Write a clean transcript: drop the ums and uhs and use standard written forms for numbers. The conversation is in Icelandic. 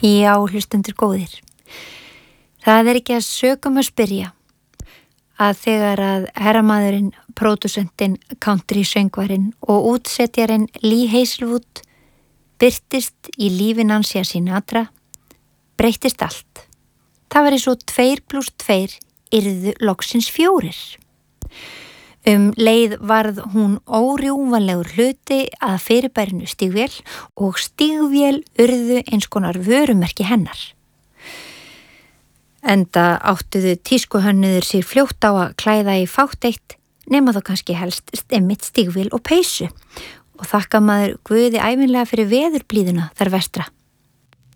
Já, hlustendur góðir. Það ekki að sökum að spyrja að þegar að herramaðurinn, pródúsentinn, country-söngvarinn og útsetjarinn Lee Hazlewood birtist í lífi Nancy Sinatra, breyttist allt. Það var eins og 2 + 2 yrðu loksins 4. Leið varð hún órjúfanlegur hluti að fyrirbærinu stígvél og stígvél urðu eins konar vörumerki hennar. Enda áttuðu tískuhönnuðir sér fljótt á að klæða í fátt eitt nema þó kannski helst einmitt stígvél og peysu og þakka maður Guði ævinlega fyrir veðurblíðuna þar vestra.